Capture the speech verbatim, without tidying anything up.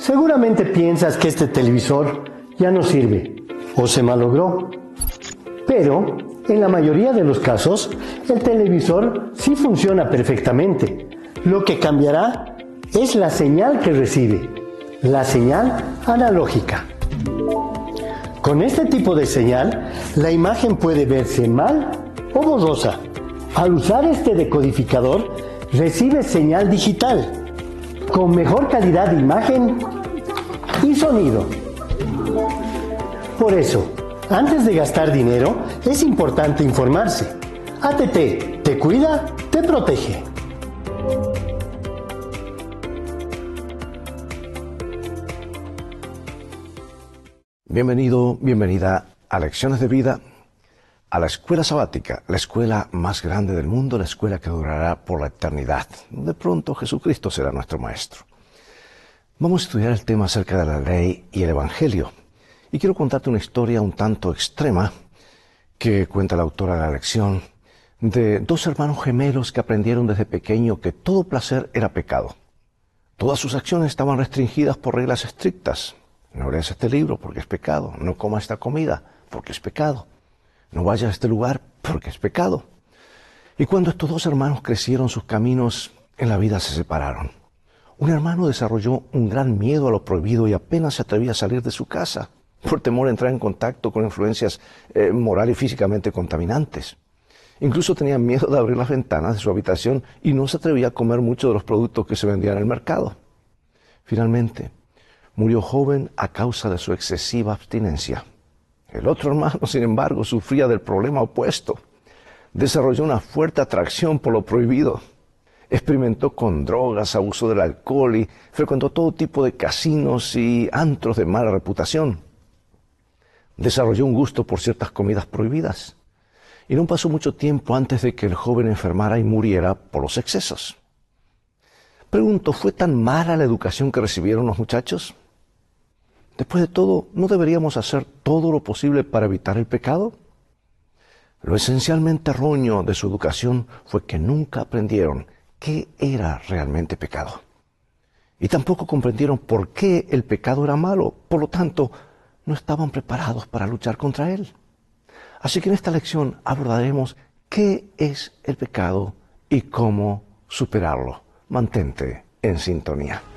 Seguramente piensas que este televisor ya no sirve o se malogró. Pero, en la mayoría de los casos, el televisor sí funciona perfectamente. Lo que cambiará es la señal que recibe, la señal analógica. Con este tipo de señal, la imagen puede verse mal o borrosa. Al usar este decodificador, recibe señal digital, con mejor calidad de imagen y sonido. Por eso, antes de gastar dinero, es importante informarse. A T T te cuida, te protege. Bienvenido, bienvenida a Lecciones de Vida, a la escuela sabática, la escuela más grande del mundo, la escuela que durará por la eternidad. De pronto Jesucristo será nuestro maestro. Vamos a estudiar el tema acerca de la ley y el evangelio. Y quiero contarte una historia un tanto extrema que cuenta la autora de la lección de dos hermanos gemelos que aprendieron desde pequeño que todo placer era pecado. Todas sus acciones estaban restringidas por reglas estrictas. No leas este libro porque es pecado. No comas esta comida porque es pecado. No vayas a este lugar porque es pecado. Y cuando estos dos hermanos crecieron, sus caminos en la vida se separaron. Un hermano desarrolló un gran miedo a lo prohibido y apenas se atrevía a salir de su casa, por temor a entrar en contacto con influencias eh, moral y físicamente contaminantes. Incluso tenía miedo de abrir las ventanas de su habitación y no se atrevía a comer muchos de los productos que se vendían en el mercado. Finalmente, murió joven a causa de su excesiva abstinencia. El otro hermano, sin embargo, sufría del problema opuesto. Desarrolló una fuerte atracción por lo prohibido. Experimentó con drogas, abuso del alcohol y frecuentó todo tipo de casinos y antros de mala reputación. Desarrolló un gusto por ciertas comidas prohibidas. Y no pasó mucho tiempo antes de que el joven enfermara y muriera por los excesos. Pregunto, ¿fue tan mala la educación que recibieron los muchachos? Después de todo, ¿no deberíamos hacer todo lo posible para evitar el pecado? Lo esencialmente erróneo de su educación fue que nunca aprendieron qué era realmente pecado. Y tampoco comprendieron por qué el pecado era malo. Por lo tanto, no estaban preparados para luchar contra él. Así que en esta lección abordaremos qué es el pecado y cómo superarlo. Mantente en sintonía.